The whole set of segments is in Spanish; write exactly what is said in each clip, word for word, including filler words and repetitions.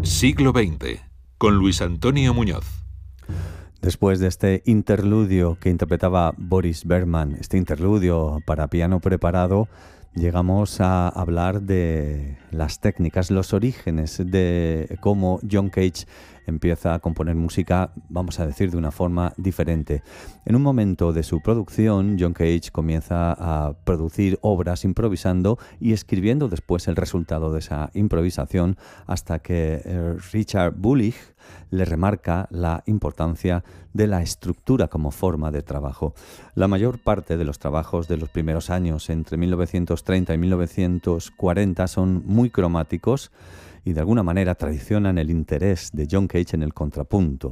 Siglo veinte, con Luis Antonio Muñoz. Después de este interludio que interpretaba Boris Berman, este interludio para piano preparado, llegamos a hablar de las técnicas, los orígenes de cómo John Cage empieza a componer música, vamos a decir, de una forma diferente. En un momento de su producción, John Cage comienza a producir obras improvisando y escribiendo después el resultado de esa improvisación, hasta que eh, Richard Bullich le remarca la importancia de la estructura como forma de trabajo. La mayor parte de los trabajos de los primeros años, entre mil novecientos treinta y mil novecientos cuarenta, son muy cromáticos y de alguna manera traicionan el interés de John Cage en el contrapunto.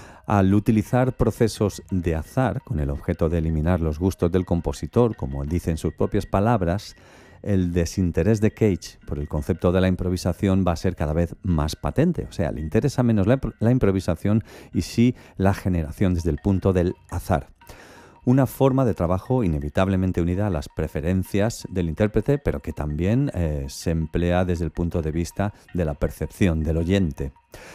Al utilizar procesos de azar con el objeto de eliminar los gustos del compositor, como dice en sus propias palabras, el desinterés de Cage por el concepto de la improvisación va a ser cada vez más patente. O sea, le interesa menos la, la improvisación y sí la generación desde el punto del azar. Una forma de trabajo inevitablemente unida a las preferencias del intérprete, pero que también eh, se emplea desde el punto de vista de la percepción del oyente.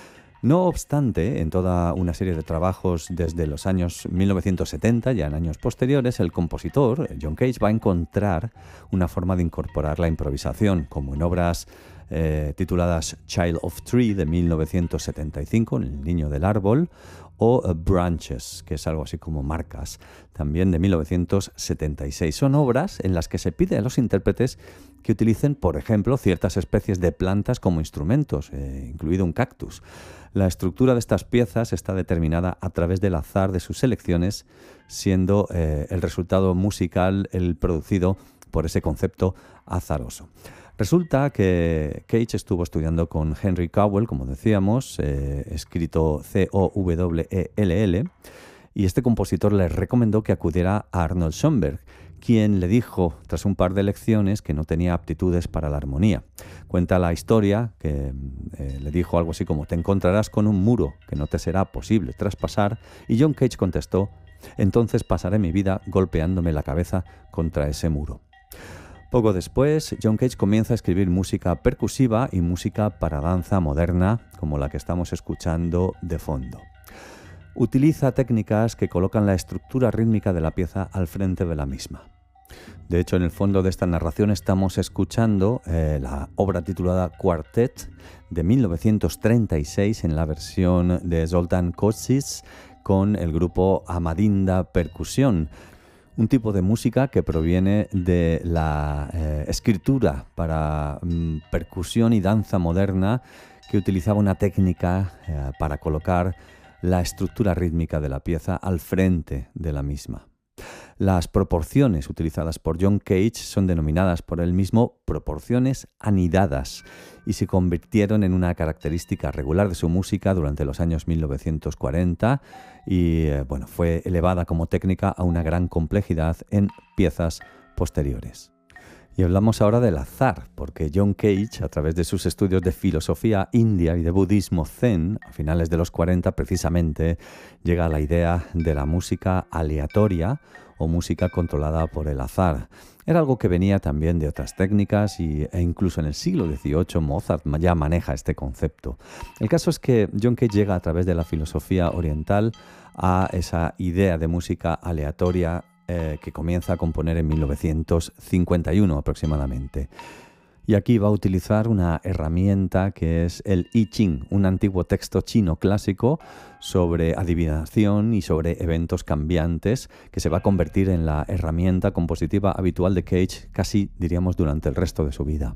No obstante, en toda una serie de trabajos desde los años mil novecientos setenta, ya en años posteriores, el compositor, John Cage, va a encontrar una forma de incorporar la improvisación, como en obras eh, tituladas Child of Tree de mil novecientos setenta y cinco, El niño del árbol, o uh, Branches, que es algo así como Marcas, también de mil novecientos setenta y seis. Son obras en las que se pide a los intérpretes que utilicen, por ejemplo, ciertas especies de plantas como instrumentos, eh, incluido un cactus. La estructura de estas piezas está determinada a través del azar de sus selecciones, siendo eh, el resultado musical el producido por ese concepto azaroso. Resulta que Cage estuvo estudiando con Henry Cowell, como decíamos, eh, escrito C O W E L L, y este compositor le recomendó que acudiera a Arnold Schoenberg, quien le dijo, tras un par de lecciones, que no tenía aptitudes para la armonía. Cuenta la historia que eh, le dijo algo así como: te encontrarás con un muro que no te será posible traspasar, y John Cage contestó: entonces pasaré mi vida golpeándome la cabeza contra ese muro. Poco después, John Cage comienza a escribir música percusiva y música para danza moderna, como la que estamos escuchando de fondo. Utiliza técnicas que colocan la estructura rítmica de la pieza al frente de la misma. De hecho, en el fondo de esta narración estamos escuchando eh, la obra titulada Quartet de mil novecientos treinta y seis en la versión de Zoltán Košić con el grupo Amadinda Percusión. Un tipo de música que proviene de la eh, escritura para mm, percusión y danza moderna, que utilizaba una técnica eh, para colocar la estructura rítmica de la pieza al frente de la misma. Las proporciones utilizadas por John Cage son denominadas por él mismo proporciones anidadas y se convirtieron en una característica regular de su música durante los años mil novecientos cuarenta y eh, bueno, fue elevada como técnica a una gran complejidad en piezas posteriores. Y hablamos ahora del azar, porque John Cage, a través de sus estudios de filosofía india y de budismo zen, a finales de los cuarenta precisamente, llega a la idea de la música aleatoria o música controlada por el azar. Era algo que venía también de otras técnicas y, e incluso en el siglo dieciocho Mozart ya maneja este concepto. El caso es que John Cage llega a través de la filosofía oriental a esa idea de música aleatoria Eh, que comienza a componer en mil novecientos cincuenta y uno aproximadamente. Y aquí va a utilizar una herramienta que es el I Ching, un antiguo texto chino clásico sobre adivinación y sobre eventos cambiantes, que se va a convertir en la herramienta compositiva habitual de Cage, casi diríamos durante el resto de su vida.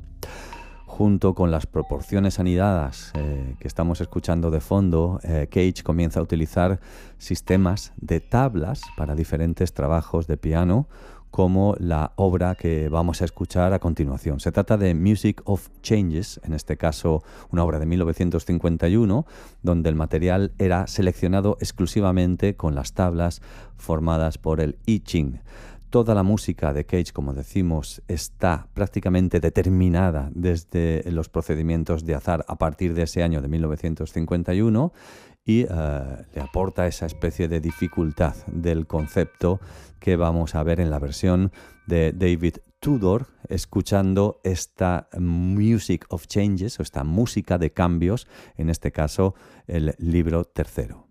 Junto con las proporciones anidadas eh, que estamos escuchando de fondo, eh, Cage comienza a utilizar sistemas de tablas para diferentes trabajos de piano, como la obra que vamos a escuchar a continuación. Se trata de Music of Changes, en este caso una obra de mil novecientos cincuenta y uno, donde el material era seleccionado exclusivamente con las tablas formadas por el I Ching. Toda la música de Cage, como decimos, está prácticamente determinada desde los procedimientos de azar a partir de ese año de mil novecientos cincuenta y uno y uh, le aporta esa especie de dificultad del concepto que vamos a ver en la versión de David Tudor, escuchando esta Music of Changes, o esta música de cambios, en este caso el libro tercero.